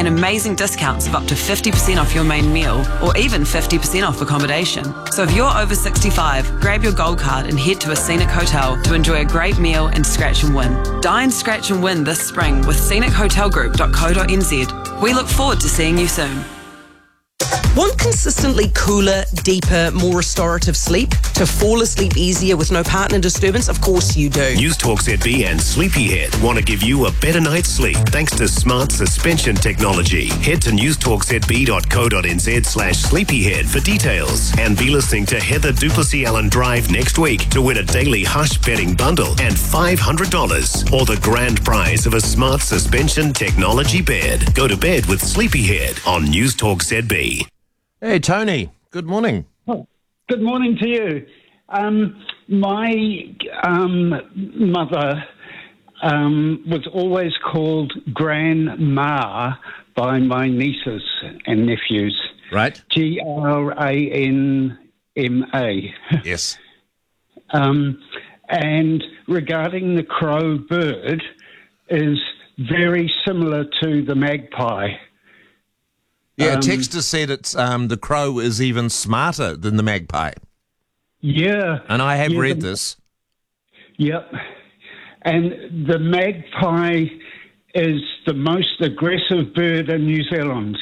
amazing discounts of up to 50% off your main meal or even 50% off accommodation. So if you're over 65, grab your gold card and head to a scenic hotel to enjoy a great meal and scratch and win. Dine, scratch and win this spring with scenichotelgroup.co.nz. We look forward to seeing you soon. Want consistently cooler, deeper, more restorative sleep? To fall asleep easier with no partner disturbance? Of course you do. News Talk ZB and Sleepyhead want to give you a better night's sleep thanks to smart suspension technology. Head to newstalkzb.co.nz/sleepyhead for details. And be listening to Heather Duplessis Allen Drive next week to win a daily Hush bedding bundle and $500 or the grand prize of a smart suspension technology bed. Go to bed with Sleepyhead on News Talk ZB. Hey, Tony. Good morning. Oh, good morning to you. My mother was always called Grandma by my nieces and nephews. Right. Granma. Yes. And regarding the crow bird, is very similar to the magpie. Yeah, Texter said it's the crow is even smarter than the magpie. Yeah. And I have read this. Yep. And the magpie is the most aggressive bird in New Zealand.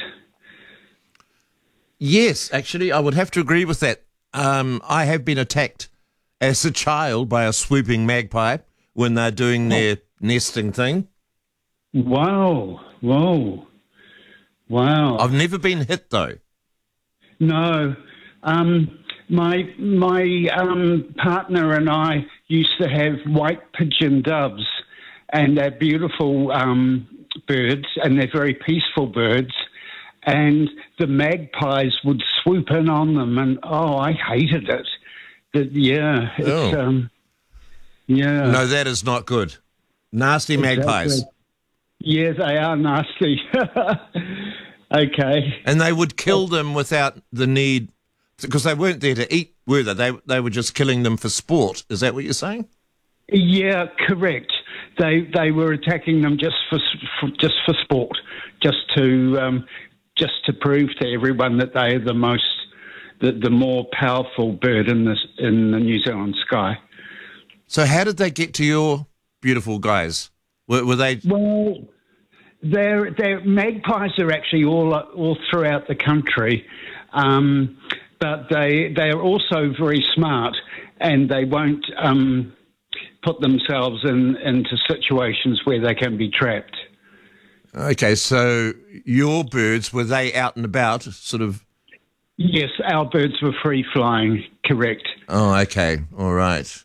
Yes, actually, I would have to agree with that. I have been attacked as a child by a swooping magpie when they're doing their nesting thing. Wow. Whoa. Wow. I've never been hit, though. No. My partner and I used to have white pigeon doves, and they're beautiful birds, and they're very peaceful birds. And the magpies would swoop in on them, and I hated it. Yeah. No, that is not good. Nasty magpies. Yeah, they are nasty. Okay. And they would kill them without the need, because they weren't there to eat, were they? They were just killing them for sport. Is that what you're saying? Yeah, correct. They were attacking them just for sport, just to prove to everyone that they are the more powerful bird in the New Zealand sky. So how did they get to your beautiful guys? Were they? Well, their magpies are actually all throughout the country, but they are also very smart, and they won't put themselves into situations where they can be trapped. Okay, so your birds, were they out and about, sort of? Yes, our birds were free flying. Correct. Oh, okay, all right.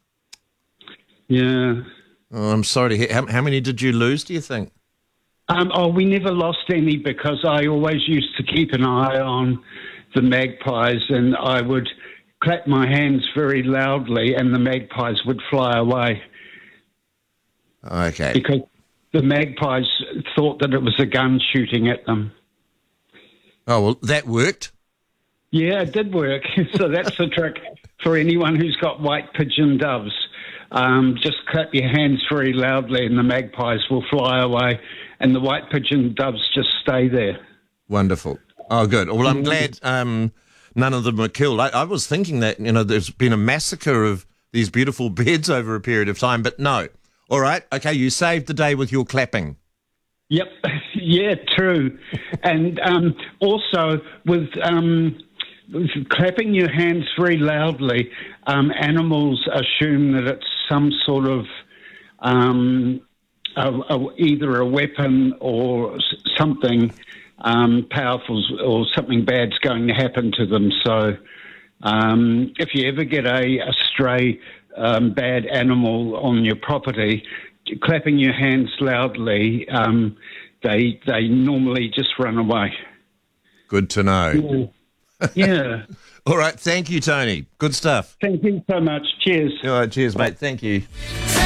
Yeah. Oh, I'm sorry to hear. How many did you lose, do you think? We never lost any, because I always used to keep an eye on the magpies, and I would clap my hands very loudly and the magpies would fly away. Okay. Because the magpies thought that it was a gun shooting at them. Oh, well, that worked. Yeah, it did work. So that's the trick for anyone who's got white pigeon doves. Just clap your hands very loudly and the magpies will fly away, and the white pigeon doves just stay there. Wonderful. Oh, good. Well, I'm glad none of them were killed. I was thinking that, there's been a massacre of these beautiful birds over a period of time, but no. All right. Okay, you saved the day with your clapping. Yep. Yeah, true. And also with clapping your hands very loudly, animals assume that it's some sort of either a weapon or something powerful, or something bad's going to happen to them. So if you ever get a stray bad animal on your property, clapping your hands loudly, they normally just run away. Good to know. Yeah. All right. Thank you, Tony. Good stuff. Thank you so much. Cheers. All right. Cheers, mate. Thank you.